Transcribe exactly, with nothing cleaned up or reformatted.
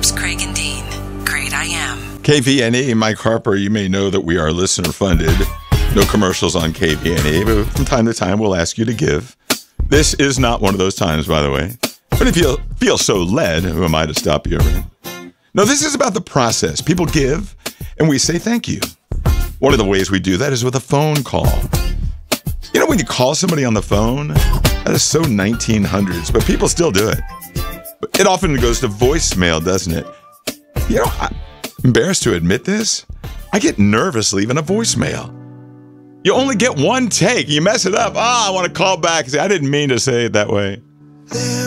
Phillips, Craig and Dean. Great I Am. K V N E, Mike Harper, you may know that we are listener funded. No commercials on K V N E, but from time to time we'll ask you to give. This is not one of those times, by the way. But if you feel so led, who am I to stop you? Right? No, this is about the process. People give, and we say thank you. One of the ways we do that is with a phone call. You know, when you call somebody on the phone, that is so nineteen hundreds, but people still do it. It often goes to voicemail, doesn't it? You know, I'm embarrassed to admit this. I get nervous leaving a voicemail. You only get one take. You mess it up. Ah, oh, I want to call back and say, I didn't mean to say it that way.